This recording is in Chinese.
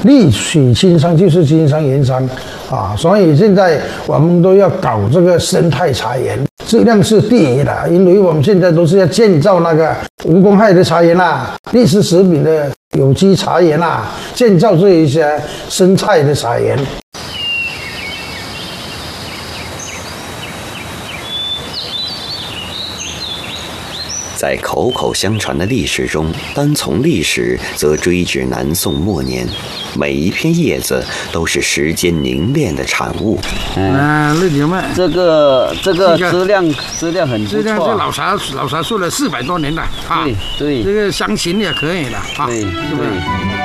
利水青山就是金山银山啊，所以现在我们都要搞这个生态茶园，质量是第一的，因为我们现在都是要建造那个无公害的茶园啦，历史食品的有机茶园啦，建造这一些生态的茶园。 在口口相传的历史中，单从历史则追至南宋末年，每一片叶子都是时间凝练的产物。 绿牛麦， 这个质量很不错， 质量是老茶树了400多年了啊。 对， 这个香型也可以了啊， 对， 是不是？